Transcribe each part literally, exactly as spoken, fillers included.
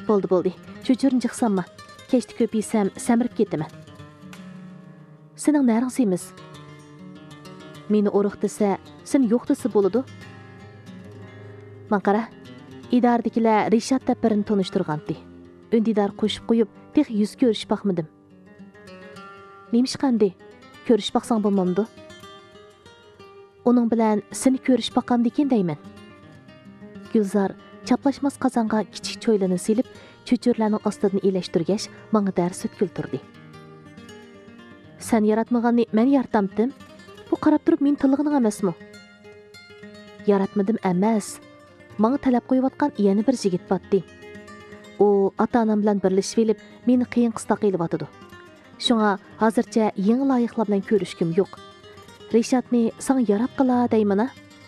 Bo'ldi, bo'ldi. Cho'chirin chiqsamma. Kechdi ko'paysam, samirib ketaman. Sening naring semiz. Meni o'roq desa, sen yo'q desa bo'ladi. Manqara, idoradagilar Rishad deb birini tanishtirgandi. Ündidar qo'shib qo'yib, tex yuz ko'rishib baqmadim. Nemish qanday? Ko'rishib baqsang bo'lmamdi? Uning bilan seni ko'rishib baqamdikin deyman. Gulzar chaplashmas qozonga kichik cho'ylani silib, cho'churlarning ostidan elashtirgach, menga dars o'tkiltirdi. Sen yaratmaganni men yaratamdim. Bu qarab turib men tillig'ing emasmi? Yaratmadim emas. Menga talab qo'yayotgan yana bir yigit batdi. U ota-onam bilan birlashib elib, meni qiyin qista qilib atadi. Shunga hozircha yangi loyiqlar bilan ko'rishkim yo'q. Rishadni sana yarab qila deyman-a?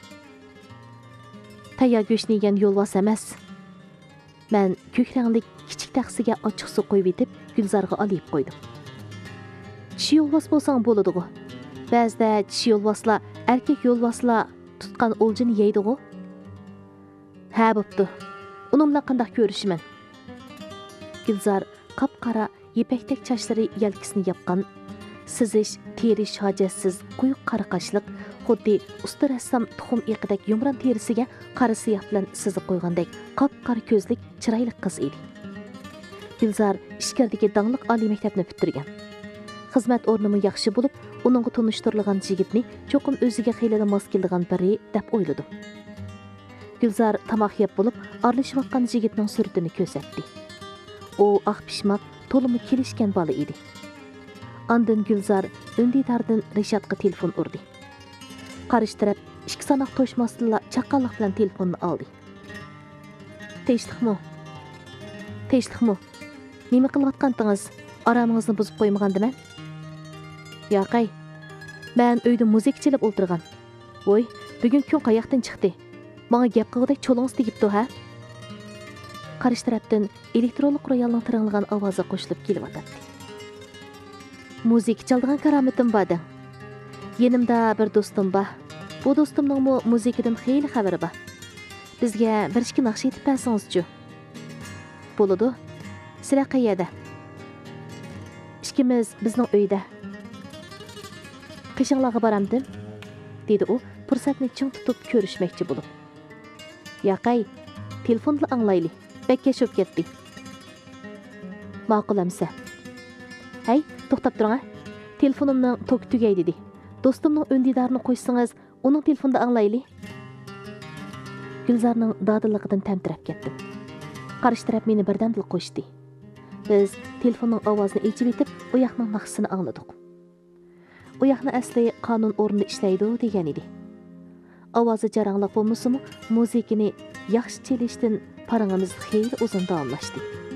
Tayyor go'shtni yegan yo'lvos emas. Men ko'k rangli kichik taxsiga ochiq suv qo'yib etib, Gulzarga olib qo'ydim. Tish yo'lvos bo'lsang bo'ladi-ku. Ba'zida tish yo'lvoslar erkak yo'lvoslar tutgan o'ljini yeydi-ku. Ha, bo'pti. Uning bilan qanday ko'rishiman? Gulzar qap-qara yepakdek chochlari yelkisini yapgan, sizish, terish hojatsiz quyuq qora qashliq, xuddi usta rassam tuxum eqidek yumron terisiga qora siyoh bilan sizib qo'ygandek qap-qara ko'zlik chiroyli qiz edi. Gulzar ishkardagi dangliq oliy maktabni bitirgan. Xizmat o'rnimi yaxshi bo'lib, uningga tunishtirilgan yigitni cho'qim o'ziga xiyla mos keladigan biri deb o'yladim. Gulzar tamoq yeb bo'lib, aralashayotgan yigitning suratini ko'rsatdi. U oq pishmoq, to'limi kelishgan bola edi. Ondan Gulzar Undidardan Rishadga telefon urdi. Qarishtirib, ikki sanoq to'shmasdilla chaqqonlik bilan telefonni oldi. Tinchlikmi? Tinchlikmi? Nima qilayotgandingiz? Aramingizni buzib qo'ymagandiman? Yo'qay. Men uyda musiqa chalib o'tirgan. Voy, bugun kun qayoqdan chiqdi? Menga gap qilgudek cho'lingiz tegibdi, ha? Qarish tarafdan elektronlik royalning tirinlagan ovozi qo'shilib kelyotdi. Musiqa chaldigan karomatim bor. Yenimda bir do'stim bor. Bu do'stimning mu musiqadan xeyli xabari bor. Bizga bir ikki naqsh etib bersangiz-chi. Bo'ladi. Sizlar qayerda? Ikkimiz bizning uyda. Qishinglarga boramdim, dedi u, fursatni ching tutib ko'rishmoqchi bo'lib. Yo'qay, telefonda anglayli. Bekka sho'p ketdi. Ma'qulamsa. Hey, to'xtab turing. Telefonimning to'ki tugay dedi. Do'stimning Undidarini qo'ysangiz, uning telefonida anglayli. Gulzarning dadilligidan tamtirab ketdim. Qarishtirib meni birdamdil qo'shdi. Biz telefonning ovozini echib etib, u yoqning naqsini angladik. U yoqni asli qonun o'rnida ishlaydi degan edi. Ovozi jarangliq bo'lmasa-mu, musiqani yaxshi chelishdan parangimiz xeyli uzun davomlashdi.